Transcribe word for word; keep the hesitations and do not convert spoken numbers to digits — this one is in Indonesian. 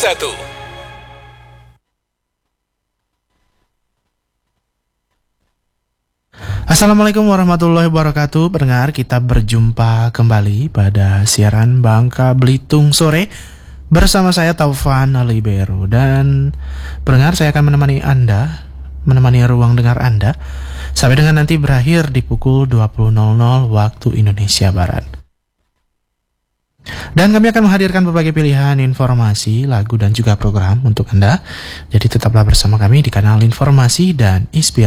satu. Assalamualaikum warahmatullahi wabarakatuh. Pendengar, kita berjumpa kembali pada siaran Bangka Belitung sore bersama saya Taufan Alibero. Dan pendengar, saya akan menemani Anda, menemani ruang dengar Anda sampai dengan nanti berakhir di pukul dua puluh nol nol waktu Indonesia Barat. Dan kami akan menghadirkan berbagai pilihan informasi, lagu dan juga program untuk Anda. Jadi tetaplah bersama kami di kanal Informasi dan Inspirasi.